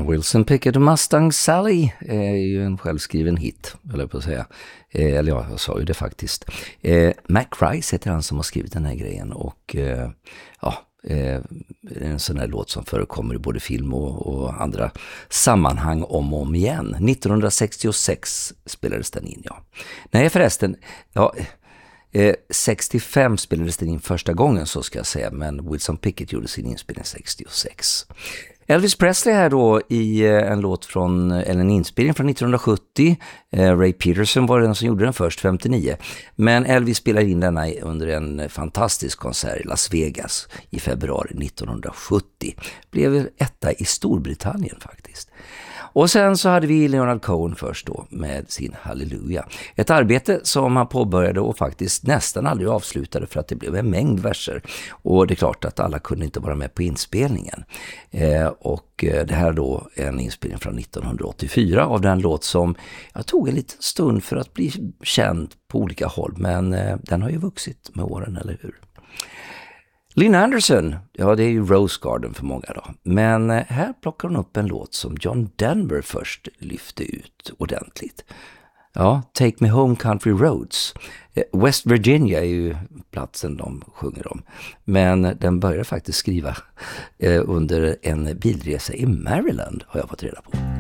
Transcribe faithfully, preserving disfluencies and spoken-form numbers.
Wilson Pickett och Mustang Sally är ju en självskriven hit, eller på att säga. Eh, eller ja, jag sa ju det faktiskt. Eh, Mac Rice heter han som har skrivit den här grejen och eh, ja, eh, en sån här låt som förekommer i både film och, och andra sammanhang om och om igen. nittonhundrasextiosex spelades den in, ja. Nej förresten, ja... Eh, sextiofem spelades den in första gången, så ska jag säga, men Wilson Pickett gjorde sin inspelning sextiosex. Elvis Presley här då i eh, en låt från, eller en inspelning från nittonhundrasjuttio. eh, Ray Peterson var den som gjorde den först, femtionio. Men Elvis spelade in denna under en fantastisk konsert i Las Vegas i februari nittonhundrasjuttio. Blev etta i Storbritannien faktiskt. Och sen så hade vi Leonard Cohen först då med sin Halleluja. Ett arbete som han påbörjade och faktiskt nästan aldrig avslutade för att det blev en mängd verser. Och det är klart att alla kunde inte vara med på inspelningen. Eh, och det här är då en inspelning från nittonhundraåttiofyra av den låt som jag tog en liten stund för att bli känd på olika håll. Men eh, den har ju vuxit med åren, eller hur? Lynn Anderson, ja det är ju Rose Garden för många då. Men här plockar hon upp en låt som John Denver först lyfte ut ordentligt. Ja, Take Me Home Country Roads. West Virginia är ju platsen de sjunger om. Men den började faktiskt skriva under en bilresa i Maryland, har jag fått reda på.